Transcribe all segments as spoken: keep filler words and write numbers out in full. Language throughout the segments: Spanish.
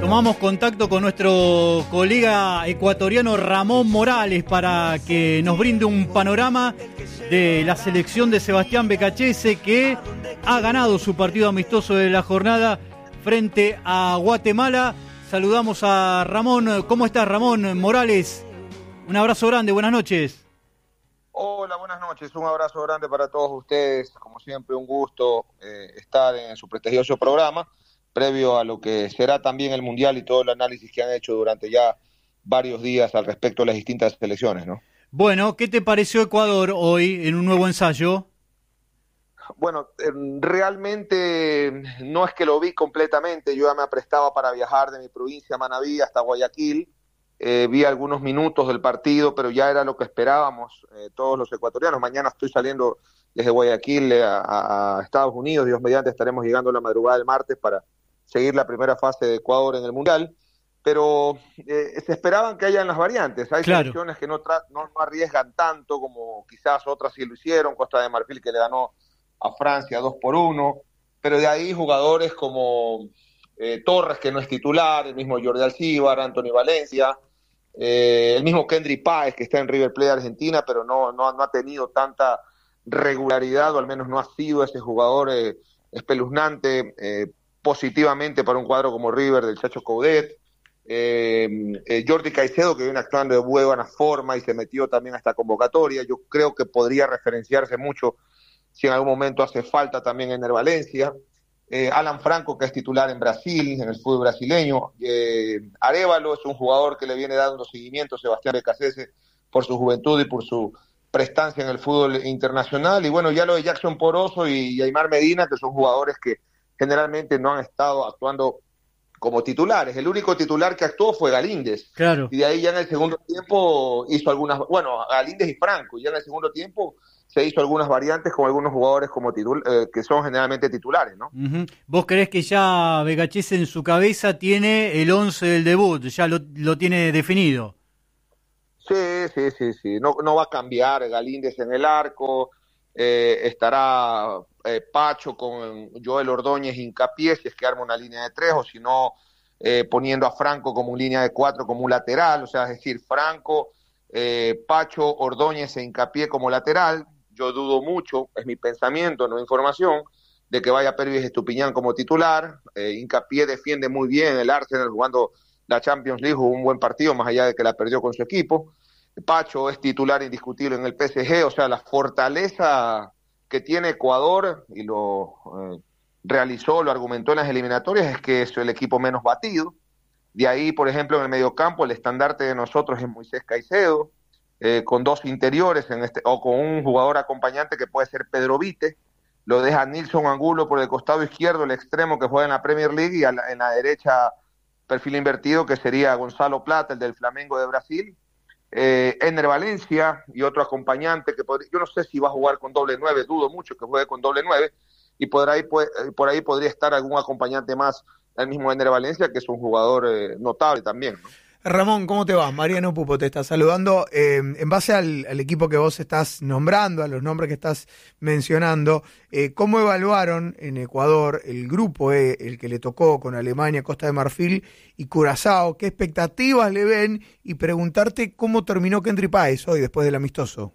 Tomamos contacto con nuestro colega ecuatoriano Ramón Morales para que nos brinde un panorama de la selección de Sebastián Becachese, que ha ganado su partido amistoso de la jornada frente a Guatemala. Saludamos a Ramón. ¿Cómo estás, Ramón Morales? Un abrazo grande, buenas noches. Hola, buenas noches. Un abrazo grande para todos ustedes. Como siempre, un gusto eh, estar en su prestigioso programa, previo a lo que será también el Mundial y todo el análisis que han hecho durante ya varios días al respecto de las distintas selecciones, ¿no? Bueno, ¿qué te pareció Ecuador hoy en un nuevo ensayo? Bueno, realmente no es que lo vi completamente. Yo ya me aprestaba para viajar de mi provincia, Manabí, hasta Guayaquil. Eh, vi algunos minutos del partido, pero ya era lo que esperábamos eh, todos los ecuatorianos. Mañana estoy saliendo desde Guayaquil a, a Estados Unidos. Dios mediante, estaremos llegando la madrugada del martes para seguir la primera fase de Ecuador en el Mundial. Pero eh, se esperaban que hayan las variantes. Hay claro. selecciones que no, tra- no arriesgan tanto como quizás otras sí lo hicieron. Costa de Marfil, que le ganó a Francia dos por uno. Pero de ahí jugadores como eh, Torres, que no es titular, el mismo Jordi Alcíbar, Anthony Valencia, Eh, el mismo Kendry Páez, que está en River Plate de Argentina, pero no, no, no ha tenido tanta regularidad, o al menos no ha sido ese jugador eh, espeluznante eh, positivamente para un cuadro como River del Chacho Coudet. Eh, eh, Jordi Caicedo, que viene actuando de buena forma y se metió también a esta convocatoria. Yo creo que podría referenciarse mucho si en algún momento hace falta también en el Valencia. Eh, Alan Franco, que es titular en Brasil, en el fútbol brasileño. Eh, Arévalo es un jugador que le viene dando seguimiento a Sebastián Becachese por su juventud y por su prestancia en el fútbol internacional. Y bueno, ya lo de Jackson Poroso y, y Aimar Medina, que son jugadores que generalmente no han estado actuando como titulares. El único titular que actuó fue Galíndez. Claro. Y de ahí ya en el segundo tiempo hizo algunas, bueno, Galíndez y Franco, y ya en el segundo tiempo se hizo algunas variantes con algunos jugadores como titul eh, que son generalmente titulares, ¿no? Uh-huh. ¿Vos creés que ya Becachese en su cabeza tiene el once del debut? ¿Ya lo, lo tiene definido? Sí, sí, sí, sí. No, no va a cambiar. Galíndez en el arco, eh, estará eh, Pacho con Joel Ordóñez hincapié, si es que arma una línea de tres, o si no, eh, poniendo a Franco como una línea de cuatro, como un lateral. O sea, es decir, Franco, eh, Pacho, Ordóñez e hincapié como lateral. Yo dudo mucho, es mi pensamiento, no información, de que vaya Pervis Estupiñán como titular. Eh, Hincapié defiende muy bien el Arsenal jugando la Champions League, jugó un buen partido, más allá de que la perdió con su equipo. Pacho es titular indiscutible en el P S G, o sea, la fortaleza que tiene Ecuador, y lo eh, realizó, lo argumentó en las eliminatorias, es que es el equipo menos batido. De ahí, por ejemplo, en el mediocampo, el estandarte de nosotros es Moisés Caicedo, Eh, con dos interiores en este, o con un jugador acompañante que puede ser Pedro Vite. Lo deja Nilson Angulo por el costado izquierdo, el extremo que juega en la Premier League, y a la, en la derecha perfil invertido, que sería Gonzalo Plata, el del Flamengo de Brasil. eh, Ener Valencia y otro acompañante que podría, yo no sé si va a jugar con doble nueve, dudo mucho que juegue con doble nueve, y por ahí, puede, por ahí podría estar algún acompañante más, el mismo Ener Valencia, que es un jugador eh, notable también, ¿no? Ramón, ¿cómo te va? Mariano Pupo te está saludando. Eh, en base al, al equipo que vos estás nombrando, a los nombres que estás mencionando, eh, ¿cómo evaluaron en Ecuador el grupo E, el que le tocó con Alemania, Costa de Marfil y Curazao? ¿Qué expectativas le ven? Y preguntarte cómo terminó Kendry Páez hoy después del amistoso.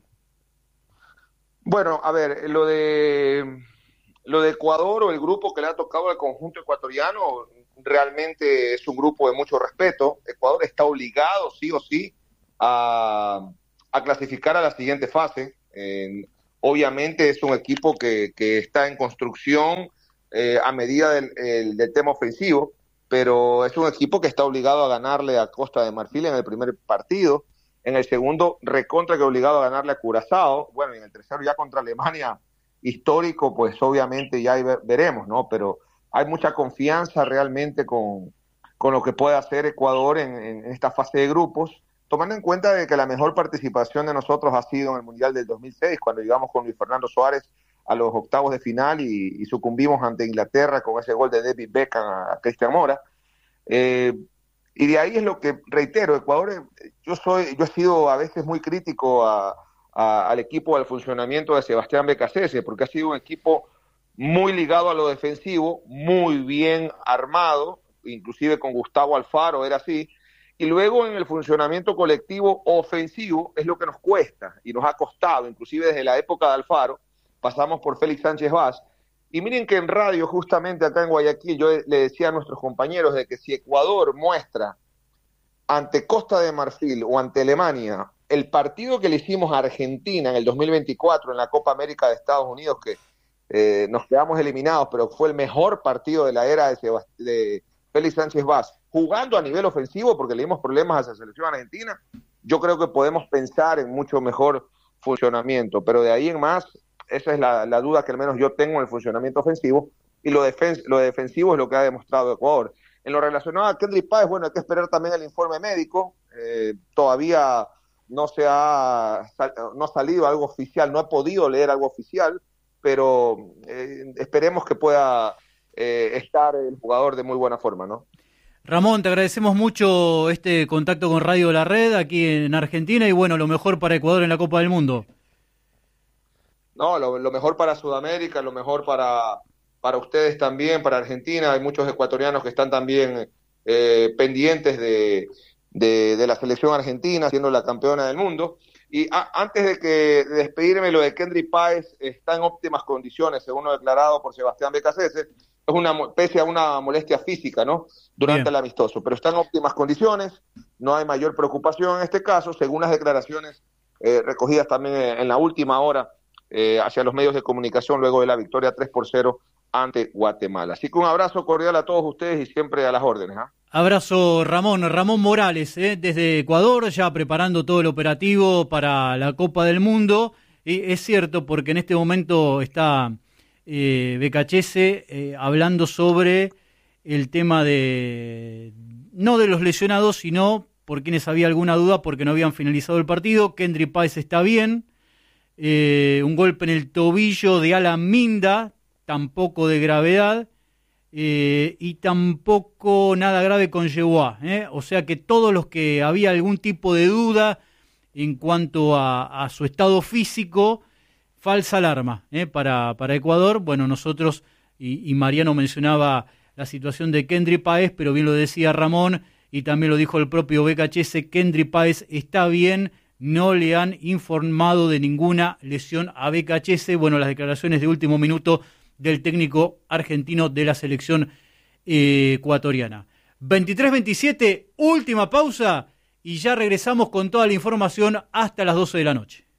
Bueno, a ver, lo de lo de Ecuador, o el grupo que le ha tocado al conjunto ecuatoriano, realmente es un grupo de mucho respeto. Ecuador está obligado, sí o sí, a, a clasificar a la siguiente fase. Eh, obviamente es un equipo que, que está en construcción eh, a medida del, el, del tema ofensivo, pero es un equipo que está obligado a ganarle a Costa de Marfil en el primer partido, en el segundo recontra que obligado a ganarle a Curazao, bueno, y en el tercero ya contra Alemania, histórico, pues obviamente ya veremos, ¿no? Pero hay mucha confianza realmente con, con lo que puede hacer Ecuador en, en esta fase de grupos, tomando en cuenta de que la mejor participación de nosotros ha sido en el Mundial del dos mil seis, cuando llegamos con Luis Fernando Suárez a los octavos de final y, y sucumbimos ante Inglaterra con ese gol de David Beckham a, a Cristian Mora. Eh, y de ahí es lo que, reitero, Ecuador, yo soy, yo he sido a veces muy crítico a, a, al equipo, al funcionamiento de Sebastián Becachese, porque ha sido un equipo muy ligado a lo defensivo, muy bien armado, inclusive con Gustavo Alfaro era así, y luego en el funcionamiento colectivo ofensivo es lo que nos cuesta y nos ha costado, inclusive desde la época de Alfaro, pasamos por Félix Sánchez Vaz, y miren que en radio, justamente acá en Guayaquil, yo le decía a nuestros compañeros de que si Ecuador muestra ante Costa de Marfil o ante Alemania el partido que le hicimos a Argentina en el dos mil veinticuatro en la Copa América de Estados Unidos, que eh, nos quedamos eliminados, pero fue el mejor partido de la era de, Sebast- de Félix Sánchez Vaz, jugando a nivel ofensivo, porque le dimos problemas a esa selección argentina, yo creo que podemos pensar en mucho mejor funcionamiento, pero de ahí en más, esa es la, la duda que al menos yo tengo en el funcionamiento ofensivo, y lo, defen- lo defensivo es lo que ha demostrado Ecuador. En lo relacionado a Kendry Páez, bueno, hay que esperar también el informe médico, eh, todavía no se ha no ha salido algo oficial, no he podido leer algo oficial, pero eh, esperemos que pueda eh, estar el jugador de muy buena forma, ¿no? Ramón, te agradecemos mucho este contacto con Radio La Red aquí en Argentina y bueno, lo mejor para Ecuador en la Copa del Mundo. No, lo, lo mejor para Sudamérica, lo mejor para, para ustedes también, para Argentina. Hay muchos ecuatorianos que están también eh, pendientes de, de, de la selección argentina, siendo la campeona del mundo. Y a, antes de que de despedirme, lo de Kendry Páez está en óptimas condiciones, según lo declarado por Sebastián Becasese, es una, pese a una molestia física, ¿no? Durante Bien. el amistoso, pero está en óptimas condiciones, no hay mayor preocupación en este caso, según las declaraciones eh, recogidas también en, en la última hora eh, hacia los medios de comunicación luego de la victoria tres por cero ante Guatemala. Así que un abrazo cordial a todos ustedes y siempre a las órdenes, ¿eh? Abrazo, Ramón. Ramón Morales, ¿eh? Desde Ecuador, ya preparando todo el operativo para la Copa del Mundo. Y es cierto, porque en este momento está eh, Becachese eh, hablando sobre el tema de, no de los lesionados, sino por quienes había alguna duda porque no habían finalizado el partido. Kendry Páez está bien. Eh, un golpe en el tobillo de Alan Minda, tampoco de gravedad. Eh, y tampoco nada grave con Yeboah, ¿eh? O sea que todos los que había algún tipo de duda en cuanto a, a su estado físico, falsa alarma ¿eh? para, para Ecuador. Bueno, nosotros, y, y Mariano mencionaba la situación de Kendry Páez, pero bien lo decía Ramón, y también lo dijo el propio Becachese, Kendry Páez está bien, no le han informado de ninguna lesión a Becachese. Bueno, las declaraciones de último minuto del técnico argentino de la selección eh, ecuatoriana. veintitrés veintisiete, última pausa y ya regresamos con toda la información hasta las doce de la noche.